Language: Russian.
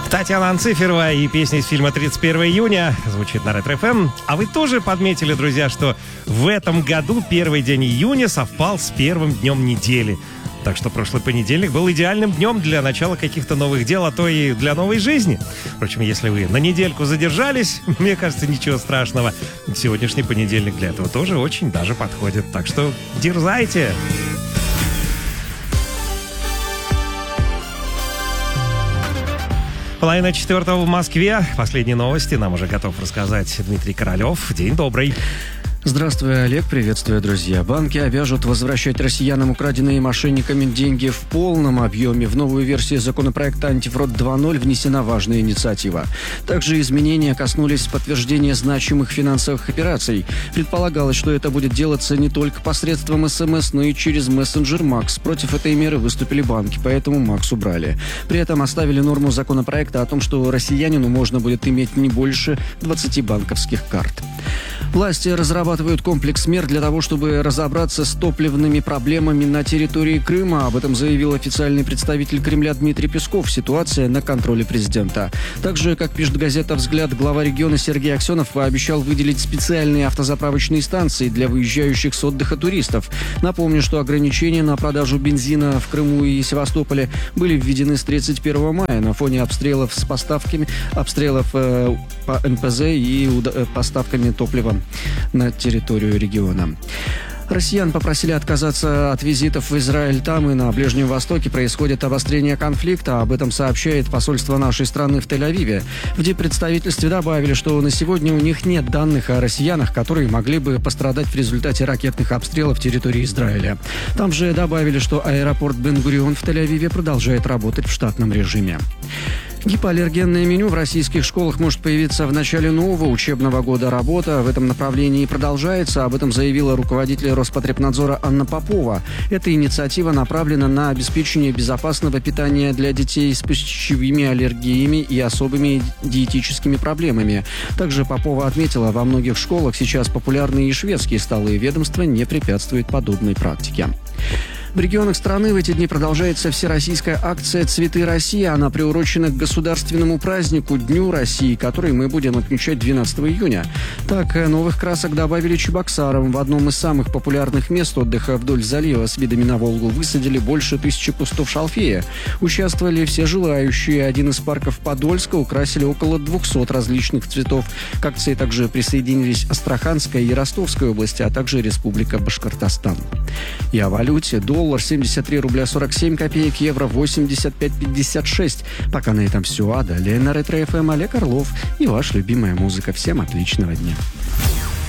Татьяна Анциферова и песня из фильма «31 июня» звучит на Ретро-ФМ. А вы тоже подметили, друзья, что в этом году первый день июня совпал с первым днем недели. Так что прошлый понедельник был идеальным днем для начала каких-то новых дел, а то и для новой жизни. Впрочем, если вы на недельку задержались, мне кажется, ничего страшного. Сегодняшний понедельник для этого тоже очень даже подходит. Так что дерзайте! Половина четвертого в Москве. Последние новости нам уже готов рассказать Дмитрий Королев. День добрый. Здравствуй, Олег. Приветствую, друзья. Банки обяжут возвращать россиянам украденные мошенниками деньги в полном объеме. В новую версию законопроекта «Антифрод 2.0» внесена важная инициатива. Также изменения коснулись подтверждения значимых финансовых операций. Предполагалось, что это будет делаться не только посредством СМС, но и через мессенджер Макс. Против этой меры выступили банки, поэтому Макс убрали. При этом оставили норму законопроекта о том, что россиянину можно будет иметь не больше 20 банковских карт. Власти разрабатывают комплекс мер для того, чтобы разобраться с топливными проблемами на территории Крыма. Об этом заявил официальный представитель Кремля Дмитрий Песков. Ситуация на контроле президента. Также, как пишет газета «Взгляд», глава региона Сергей Аксенов пообещал выделить специальные автозаправочные станции для выезжающих с отдыха туристов. Напомню, что ограничения на продажу бензина в Крыму и Севастополе были введены с 31 мая на фоне обстрелов по НПЗ и поставками топлива на территорию региона. Россиян попросили отказаться от визитов в Израиль. Там и на Ближнем Востоке происходит обострение конфликта. Об этом сообщает посольство нашей страны в Тель-Авиве. В диппредставительстве добавили, что на сегодня у них нет данных о россиянах, которые могли бы пострадать в результате ракетных обстрелов территории Израиля. Там же добавили, что аэропорт Бен-Гурион в Тель-Авиве продолжает работать в штатном режиме. Гипоаллергенное меню в российских школах может появиться в начале нового учебного года. Работа в этом направлении продолжается. Об этом заявила руководитель Роспотребнадзора Анна Попова. Эта инициатива направлена на обеспечение безопасного питания для детей с пищевыми аллергиями и особыми диетическими проблемами. Также Попова отметила, во многих школах сейчас популярны и шведские столы. Ведомство не препятствует подобной практике. В регионах страны в эти дни продолжается всероссийская акция «Цветы России». Она приурочена к государственному празднику Дню России, который мы будем отмечать 12 июня. Так, новых красок добавили Чебоксарам. В одном из самых популярных мест отдыха вдоль залива с видами на Волгу высадили больше 1000 кустов шалфея. Участвовали все желающие. Один из парков Подольска украсили около 200 различных цветов. К акции также присоединились Астраханская и Ростовская области, а также Республика Башкортостан. И о валюте. Доллар 73 рубля 47 копеек, евро 85,56. Пока на этом все. А далее на Ретро-ФМ Олег Орлов и ваша любимая музыка. Всем отличного дня.